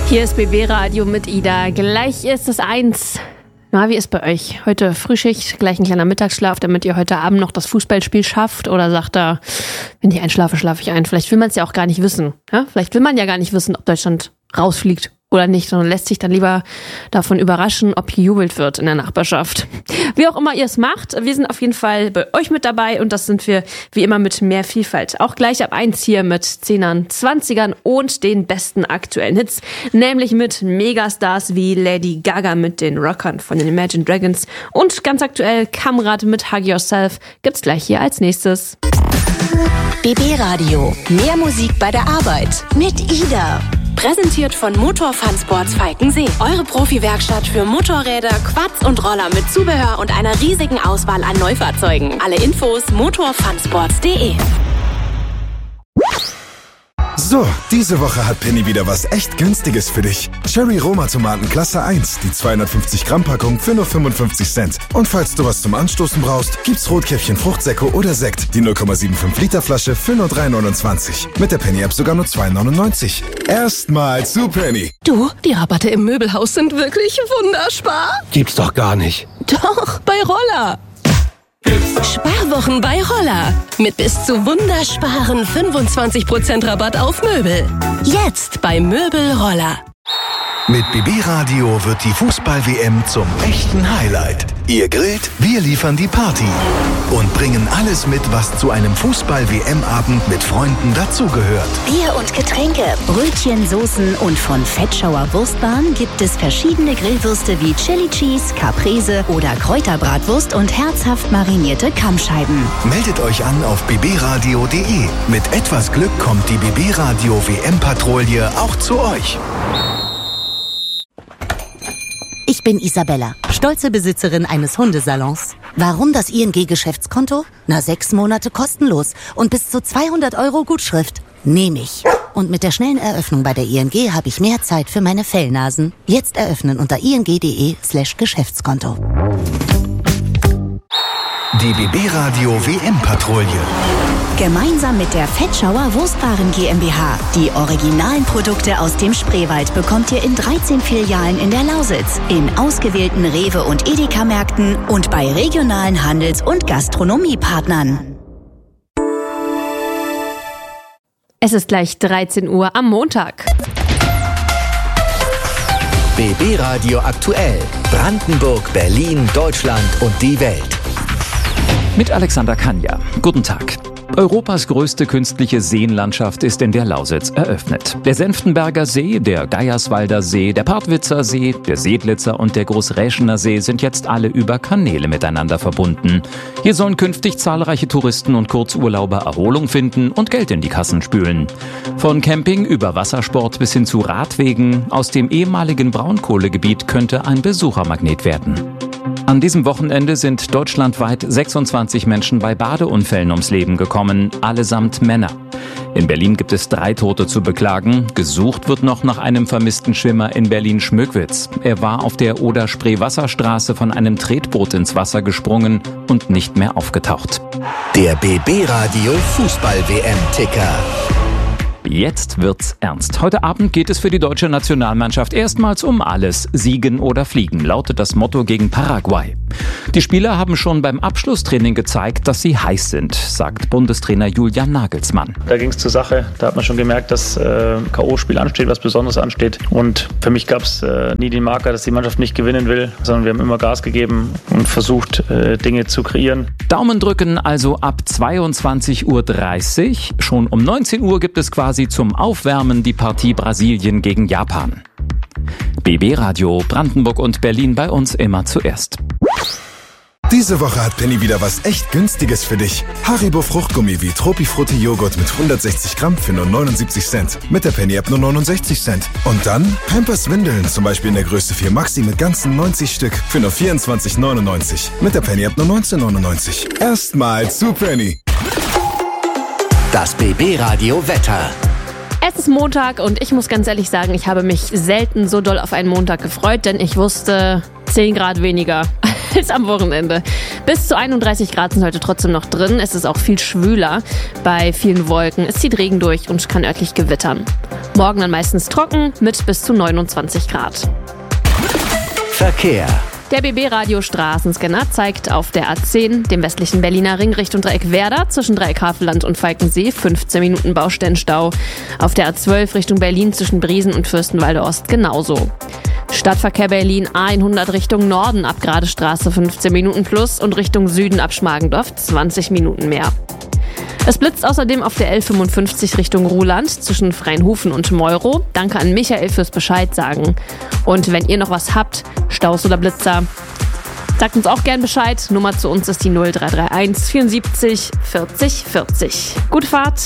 Hier ist BB Radio mit Ida. Gleich ist es 1. Na, wie ist bei euch? Heute Frühschicht, gleich ein kleiner Mittagsschlaf, damit ihr heute Abend noch das Fußballspiel schafft? Oder sagt er, wenn ich einschlafe, schlafe ich ein? Vielleicht will man es ja auch gar nicht wissen. Ja? Vielleicht will man ja gar nicht wissen, ob Deutschland rausfliegt oder nicht, sondern lässt sich dann lieber davon überraschen, ob gejubelt wird in der Nachbarschaft. Wie auch immer ihr es macht, wir sind auf jeden Fall bei euch mit dabei und das sind wir wie immer mit mehr Vielfalt. Auch gleich ab 1 hier mit 10ern, 20ern und den besten aktuellen Hits, nämlich mit Megastars wie Lady Gaga mit den Rockern von den Imagine Dragons und ganz aktuell Kamrat mit Hug Yourself gibt's gleich hier als nächstes. BB Radio, mehr Musik bei der Arbeit mit Ida. Präsentiert von Motor Fun Sports Falkensee. Eure Profi-Werkstatt für Motorräder, Quads und Roller mit Zubehör und einer riesigen Auswahl an Neufahrzeugen. Alle Infos motorfunsports.de. So, diese Woche hat Penny wieder was echt Günstiges für dich. Cherry Roma Tomaten Klasse 1, die 250 Gramm Packung für nur 55 Cent. Und falls du was zum Anstoßen brauchst, gibt's Rotkäppchen Fruchtsäcko oder Sekt, die 0,75 Liter Flasche für nur 3,29. Mit der Penny App sogar nur 2,99. Erstmal zu Penny. Du, die Rabatte im Möbelhaus sind wirklich wunderbar. Gibt's doch gar nicht. Doch, bei Roller. Sparwochen bei Roller. Mit bis zu wundersparen 25% Rabatt auf Möbel. Jetzt bei Möbel Roller. Mit BB Radio wird die Fußball-WM zum echten Highlight. Ihr grillt, wir liefern die Party. Und bringen alles mit, was zu einem Fußball-WM-Abend mit Freunden dazugehört. Bier und Getränke, Brötchen, Soßen und von Fettschauer Wurstbahn gibt es verschiedene Grillwürste wie Chili Cheese, Caprese oder Kräuterbratwurst und herzhaft marinierte Kammscheiben. Meldet euch an auf bbradio.de. Mit etwas Glück kommt die BB Radio WM-Patrouille auch zu euch. Ich bin Isabella, stolze Besitzerin eines Hundesalons. Warum das ING-Geschäftskonto? 6 Monate kostenlos und bis zu 200 € Gutschrift. Nehme ich. Und mit der schnellen Eröffnung bei der ING habe ich mehr Zeit für meine Fellnasen. Jetzt eröffnen unter ing.de/Geschäftskonto. Die BB Radio WM-Patrouille. Gemeinsam mit der Fettschauer Wurstwaren GmbH. Die originalen Produkte aus dem Spreewald bekommt ihr in 13 Filialen in der Lausitz, in ausgewählten Rewe- und Edeka-Märkten und bei regionalen Handels- und Gastronomiepartnern. Es ist gleich 13 Uhr am Montag. BB Radio aktuell. Brandenburg, Berlin, Deutschland und die Welt. Mit Alexander Kanja. Guten Tag. Europas größte künstliche Seenlandschaft ist in der Lausitz eröffnet. Der Senftenberger See, der Geierswalder See, der Partwitzer See, der Seedlitzer und der Großräschener See sind jetzt alle über Kanäle miteinander verbunden. Hier sollen künftig zahlreiche Touristen und Kurzurlauber Erholung finden und Geld in die Kassen spülen. Von Camping über Wassersport bis hin zu Radwegen aus dem ehemaligen Braunkohlegebiet könnte ein Besuchermagnet werden. An diesem Wochenende sind deutschlandweit 26 Menschen bei Badeunfällen ums Leben gekommen, allesamt Männer. In Berlin gibt es 3 Tote zu beklagen. Gesucht wird noch nach einem vermissten Schwimmer in Berlin-Schmöckwitz. Er war auf der Oder-Spree-Wasserstraße von einem Tretboot ins Wasser gesprungen und nicht mehr aufgetaucht. Der BB Radio Fußball-WM-Ticker. Jetzt wird's ernst. Heute Abend geht es für die deutsche Nationalmannschaft erstmals um alles. Siegen oder fliegen, lautet das Motto gegen Paraguay. Die Spieler haben schon beim Abschlusstraining gezeigt, dass sie heiß sind, sagt Bundestrainer Julian Nagelsmann. Da ging es zur Sache. Da hat man schon gemerkt, dass K.O.-Spiel ansteht, was Besonderes ansteht. Und für mich gab es nie den Marker, dass die Mannschaft nicht gewinnen will, sondern wir haben immer Gas gegeben und versucht, Dinge zu kreieren. Daumen drücken also ab 22:30 Uhr. Schon um 19 Uhr gibt es quasi zum Aufwärmen die Partie Brasilien gegen Japan. BB Radio Brandenburg und Berlin bei uns immer zuerst. Diese Woche hat Penny wieder was echt Günstiges für dich. Haribo Fruchtgummi wie Tropifrutti Joghurt mit 160 Gramm für nur 79 Cent. Mit der Penny App nur 69 Cent. Und dann Pampers Windeln, zum Beispiel in der Größe 4 Maxi mit ganzen 90 Stück für nur 24,99. Mit der Penny App nur 19,99. Erstmal zu Penny. Das BB Radio Wetter. Es ist Montag und ich muss ganz ehrlich sagen, ich habe mich selten so doll auf einen Montag gefreut, denn ich wusste 10 Grad weniger. als am Wochenende. Bis zu 31 Grad sind heute trotzdem noch drin. Es ist auch viel schwüler bei vielen Wolken. Es zieht Regen durch und kann örtlich gewittern. Morgen dann meistens trocken mit bis zu 29 Grad. Verkehr. Der BB-Radio Straßenscanner zeigt auf der A10, dem westlichen Berliner Ring Richtung Dreieck Werder, zwischen Dreieck Havelland und Falkensee 15 Minuten Baustellenstau. Auf der A12 Richtung Berlin zwischen Briesen und Fürstenwalde Ost genauso. Stadtverkehr Berlin A100 Richtung Norden ab Gradestraße 15 Minuten plus und Richtung Süden ab Schmargendorf 20 Minuten mehr. Es blitzt außerdem auf der L55 Richtung Ruhland zwischen Freienhufen und Meuro. Danke an Michael fürs Bescheid sagen. Und wenn ihr noch was habt, Staus oder Blitzer, sagt uns auch gern Bescheid. Nummer zu uns ist die 0331 74 40 40. Gute Fahrt!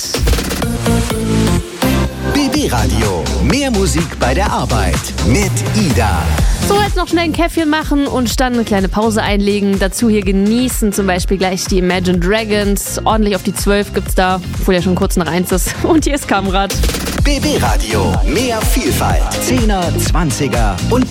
BB Radio. Mehr Musik bei der Arbeit mit Ida. So, jetzt noch schnell ein Käffchen machen und dann eine kleine Pause einlegen. Dazu hier genießen zum Beispiel gleich die Imagine Dragons. Ordentlich auf die 12 gibt's da, obwohl ja schon kurz nach 1 ist. Und hier ist Kamrad. BB Radio. Mehr Vielfalt. 10er, 20er und